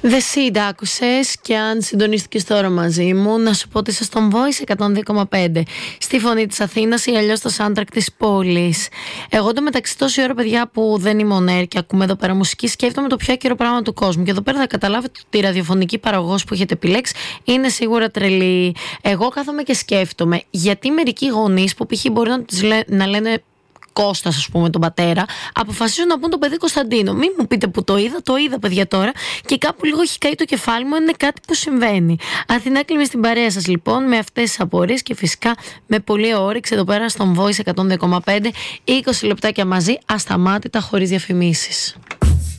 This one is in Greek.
The Seed άκουσες, και αν συντονίστηκες τώρα μαζί μου, να σου πω ότι είσαι στον Voice 102,5 στη φωνή της Αθήνας ή αλλιώς στο soundtrack της πόλης. Εγώ το μεταξύ τόση ώρα, παιδιά, που δεν είμαι on air και ακούμε εδώ πέρα μουσική, σκέφτομαι το πιο ακύρο πράγμα του κόσμου. Και εδώ πέρα θα καταλάβετε ότι η ραδιοφωνική παραγωγός που έχετε επιλέξει είναι σίγουρα τρελή. Εγώ κάθομαι και σκέφτομαι γιατί μερικοί γονείς που π.χ. μπορεί να λένε Κώστας, ας πούμε, τον πατέρα, αποφασίζουν να πούν το παιδί Κωνσταντίνο. Μην μου πείτε που το είδα, παιδιά, τώρα, και κάπου λίγο έχει καεί το κεφάλι μου, είναι κάτι που συμβαίνει. Αθηνά Κλίμη στην παρέα σας, λοιπόν, με αυτές τις απορίες και φυσικά με πολλή όρεξη εδώ πέρα στον Voice 102,5, 20 λεπτάκια μαζί, ασταμάτητα, χωρίς διαφημίσεις.